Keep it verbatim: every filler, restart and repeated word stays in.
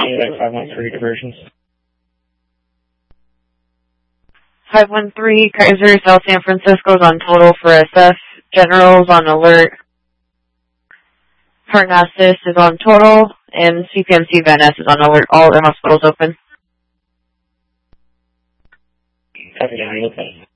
Unit five one three diversions. five one three, Kaiser, South San Francisco is on total for S F. General's on alert. Parnassus is on total, and C P M C Van Ness is on alert. All other hospitals open. Copy, Danny. Okay.